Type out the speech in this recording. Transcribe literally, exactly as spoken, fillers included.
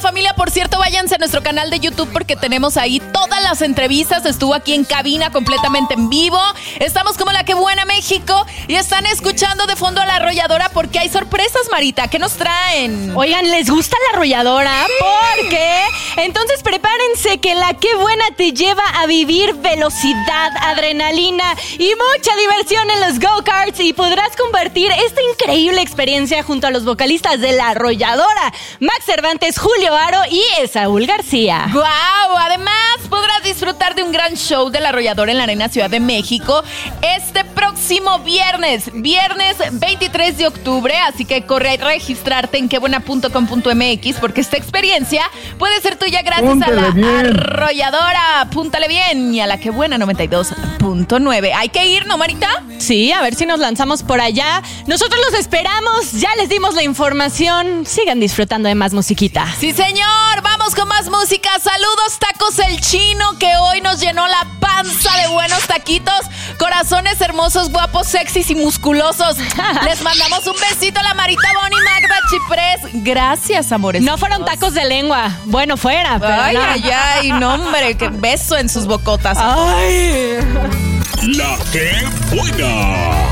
Familia, por cierto, váyanse a nuestro canal de YouTube porque tenemos ahí todas las entrevistas. Estuvo aquí en cabina completamente en vivo. Estamos como La Que Buena México y están escuchando de fondo a La Arrolladora porque hay sorpresas, Marita. ¿Qué nos traen? Oigan, ¿les gusta La Arrolladora? Sí. Porque entonces prepárense que La Que Buena te lleva a vivir velocidad, adrenalina y mucha diversión en los go-karts y podrás compartir esta increíble experiencia junto a los vocalistas de La Arrolladora, Max Cervantes, Julio Aro y Esaúl García. ¡Guau! Además, podrás disfrutar de un gran show de La Arrolladora en la Arena Ciudad de México este próximo viernes, viernes veintitrés de octubre, así que corre a registrarte en quebuena punto com punto m x porque esta experiencia puede ser tuya gracias Púntale a La bien. Arrolladora. Púntale bien y a La Que Buena noventa y dos punto nueve. ¿Hay que ir, no, Marita? Sí, a ver si nos lanzamos por allá. Nosotros los esperamos, ya les dimos la información. Sigan disfrutando de más musiquita. Sí, señor, vamos con más música. Saludos, Tacos El Chino, que hoy nos llenó la panza de buenos taquitos. Corazones hermosos, guapos, sexys y musculosos. Les mandamos un besito a la Marita Bonnie, Magda Chiprés. Gracias, amores. No fueron tacos de lengua. Bueno, fuera, pero Ay, no. ay, ay, no, hombre, qué beso en sus bocotas. Ay. La Que Buena.